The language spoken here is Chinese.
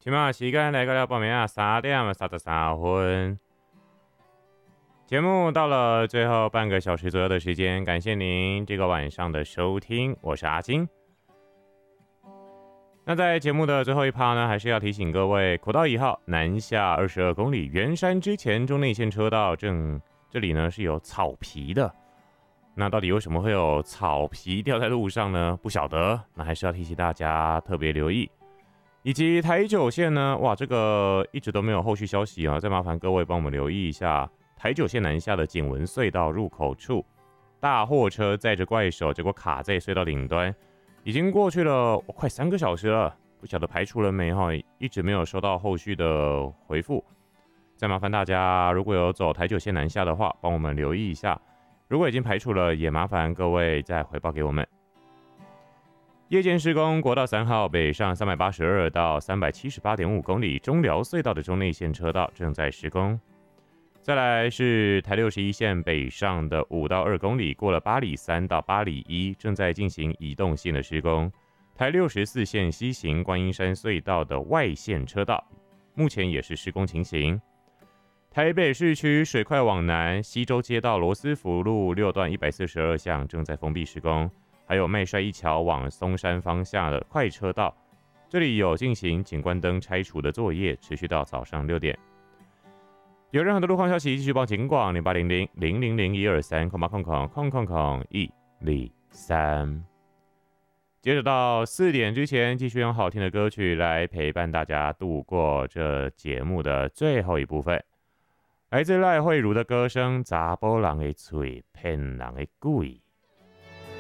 现在时间来到了报名啊3:33。节目到了最后半个小时左右的时间，感谢您这个晚上的收听，我是阿金。那在节目的最后一趴呢，还是要提醒各位，国道1号南下22公里圆山之前中内线车道这里呢是有草皮的。那到底为什么会有草皮掉在路上呢？不晓得，那还是要提醒大家特别留意。以及台九线呢，哇，这个一直都没有后续消息啊，再麻烦各位帮我们留意一下台九线南下的景文隧道入口处，大货车载着怪手，结果卡在隧道顶端，已经过去了快3个小时了，不晓得排除了没哈，一直没有收到后续的回复。再麻烦大家，如果有走台九线南下的话，帮我们留意一下。如果已经排除了，也麻烦各位再回报给我们。夜间施工，国道3号北上382到378.5公里中寮隧道的中内线车道正在施工。再来是台61线北上的5到2公里，过了8里3到8里1，正在进行移动线的施工。台64线西行观音山隧道的外线车道，目前也是施工情形。台北市区水快往南，西周街道罗斯福路6段142巷正在封闭施工。还有麦帅一桥往松山方向的快车道，这里有进行景观灯拆除的作业，持续到早上6点。有任何的路况消息，继续报警广0800-00123，接着到4点之前，继续用好听的歌曲来陪伴大家度过这节目的最后一部分。来自赖慧如的歌声《查甫人的嘴骗人的鬼》。